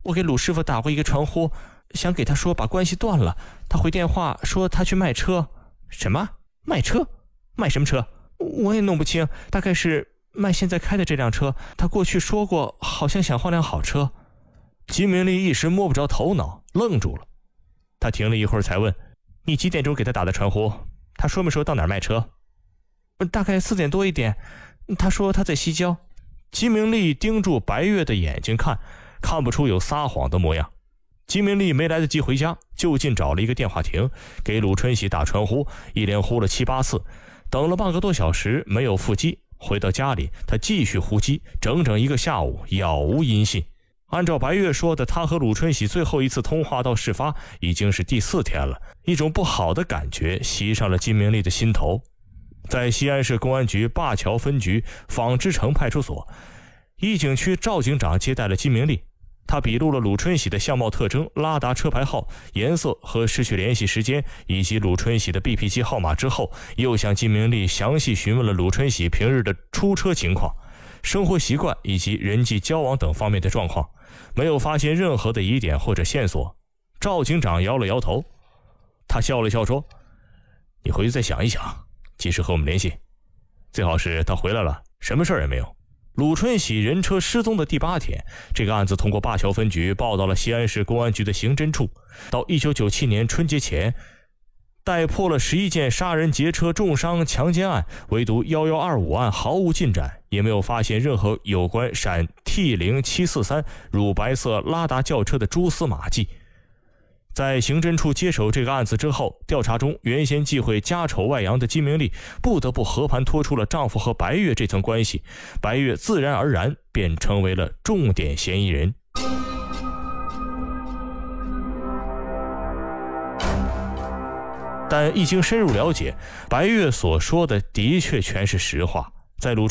我给鲁师傅打过一个传呼，想给他说把关系断了，他回电话说他去卖车。 什么？卖车？卖什么车？ 我也弄不清，大概是卖现在开的这辆车，他过去说过好像想换辆好车。 金明丽一时摸不着头脑，愣住了。他停了一会儿才问，你几点钟给他打的传呼？他说没说到哪儿卖车？ 大概4点多一点，他说他在西郊。 金明丽盯住白月的眼睛看，看不出有撒谎的模样。金明丽没来得及回家，就近找了一个电话亭，给鲁春喜打传呼，一连呼了7、8次，等了半个多小时没有腹肌。回到家里，他继续呼机，整整1个下午，杳无音信。按照白月说的，他和鲁春喜最后一次通话到事发已经是第4天了，一种不好的感觉袭上了金明丽的心头。在西安市公安局灞桥分局纺织城派出所，一警区赵警长接待了金明丽。他笔录了鲁春喜的相貌特征、拉达车牌号、颜色和失去联系时间，以及鲁春喜的 BP 机号码之后，又向金明丽详细询问了鲁春喜平日的出车情况、生活习惯以及人际交往等方面的状况，没有发现任何的疑点或者线索。赵警长摇了摇头，他笑了笑说，你回去再想一想，及时和我们联系，最好是他回来了什么事儿也没有。鲁春喜人车失踪的第8天，这个案子通过灞桥分局报到了西安市公安局的刑侦处。到1997年春节前，逮破了11件杀人、劫车、重伤、强奸案，唯独1125案毫无进展，也没有发现任何有关陕 T0743 乳白色拉达轿车的蛛丝马迹。在刑侦处接手这个案子之后，调查中原先忌讳家丑外扬的金明丽不得不和盘托出了丈夫和白月这层关系，白月自然而然便成为了重点嫌疑人。但一经深入了解，白月所说的的确全是实话。在鲁